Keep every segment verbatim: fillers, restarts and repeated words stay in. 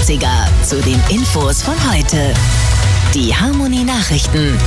neunziger zu den Infos von heute. Die Harmonie-Nachrichten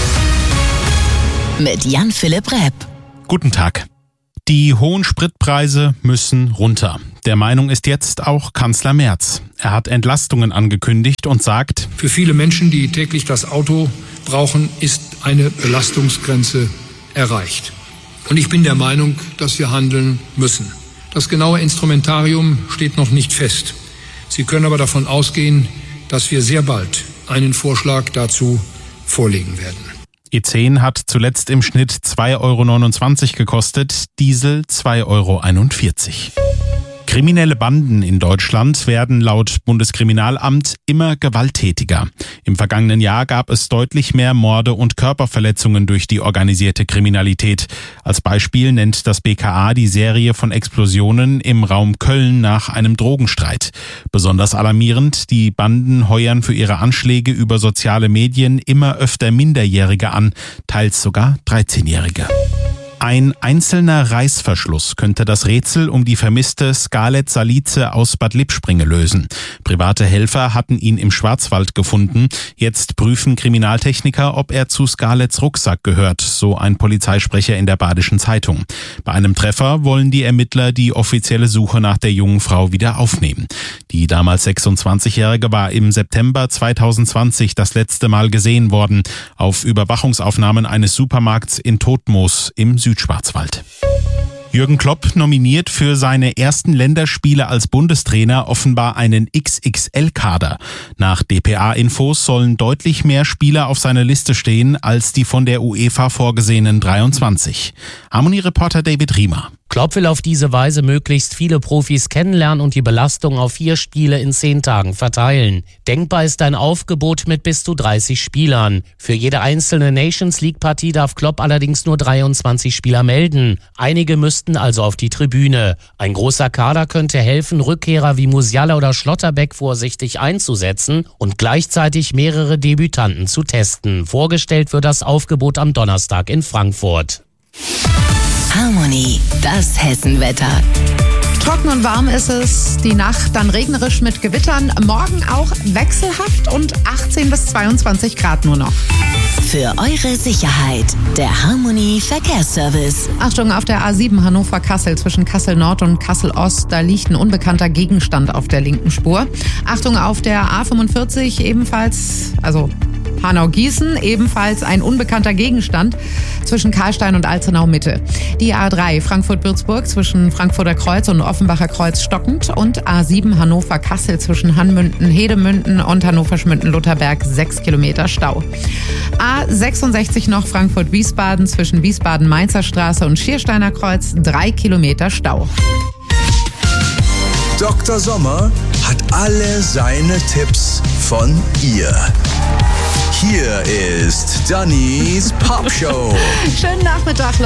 mit Jan-Philipp Repp. Guten Tag. Die hohen Spritpreise müssen runter. Der Meinung ist jetzt auch Kanzler Merz. Er hat Entlastungen angekündigt und sagt: Für viele Menschen, die täglich das Auto brauchen, ist eine Belastungsgrenze erreicht. Und ich bin der Meinung, dass wir handeln müssen. Das genaue Instrumentarium steht noch nicht fest. Sie können aber davon ausgehen, dass wir sehr bald einen Vorschlag dazu vorlegen werden. E zehn hat zuletzt im Schnitt zwei Euro neunundzwanzig gekostet, Diesel zwei Euro einundvierzig. Kriminelle Banden in Deutschland werden laut Bundeskriminalamt immer gewalttätiger. Im vergangenen Jahr gab es deutlich mehr Morde und Körperverletzungen durch die organisierte Kriminalität. Als Beispiel nennt das B K A die Serie von Explosionen im Raum Köln nach einem Drogenstreit. Besonders alarmierend: die Banden heuern für ihre Anschläge über soziale Medien immer öfter Minderjährige an, teils sogar dreizehnjährige. Ein einzelner Reißverschluss könnte das Rätsel um die vermisste Scarlett Salice aus Bad Lippspringe lösen. Private Helfer hatten ihn im Schwarzwald gefunden. Jetzt prüfen Kriminaltechniker, ob er zu Scarletts Rucksack gehört, so ein Polizeisprecher in der Badischen Zeitung. Bei einem Treffer wollen die Ermittler die offizielle Suche nach der jungen Frau wieder aufnehmen. Die damals sechsundzwanzigjährige war im September zweitausendzwanzig das letzte Mal gesehen worden, auf Überwachungsaufnahmen eines Supermarkts in Todtmoos im Südschwarzwald. Jürgen Klopp nominiert für seine ersten Länderspiele als Bundestrainer offenbar einen X X L-Kader. Nach D P A-Infos sollen deutlich mehr Spieler auf seiner Liste stehen als die von der UEFA vorgesehenen dreiundzwanzig. Harmonie-Reporter David Riemer. Klopp will auf diese Weise möglichst viele Profis kennenlernen und die Belastung auf vier Spiele in zehn Tagen verteilen. Denkbar ist ein Aufgebot mit bis zu dreißig Spielern. Für jede einzelne Nations-League-Partie darf Klopp allerdings nur dreiundzwanzig Spieler melden. Einige müssten also auf die Tribüne. Ein großer Kader könnte helfen, Rückkehrer wie Musiala oder Schlotterbeck vorsichtig einzusetzen und gleichzeitig mehrere Debütanten zu testen. Vorgestellt wird das Aufgebot am Donnerstag in Frankfurt. Harmonie, das Hessenwetter. Trocken und warm ist es, die Nacht dann regnerisch mit Gewittern, morgen auch wechselhaft und achtzehn bis zweiundzwanzig Grad nur noch. Für eure Sicherheit, der Harmonie Verkehrsservice. Achtung, auf der A sieben Hannover-Kassel zwischen Kassel Nord und Kassel Ost, da liegt ein unbekannter Gegenstand auf der linken Spur. Achtung, auf der A fünfundvierzig ebenfalls, also Hanau-Gießen, ebenfalls ein unbekannter Gegenstand zwischen Karlstein und Alzenau Mitte. Die A drei Frankfurt-Würzburg zwischen Frankfurter Kreuz und Offenbacher Kreuz stockend und A sieben Hannover-Kassel zwischen Hanmünden, Hedemünden und Hannover-Schmünden-Lutherberg sechs Kilometer Stau. A sechsundsechzig noch Frankfurt-Wiesbaden zwischen Wiesbaden-Mainzer Straße und Schiersteiner Kreuz drei Kilometer Stau. Doktor Sommer hat alle seine Tipps von ihr. Hier ist Dannys Popshow. Schönen Nachmittag, Leute.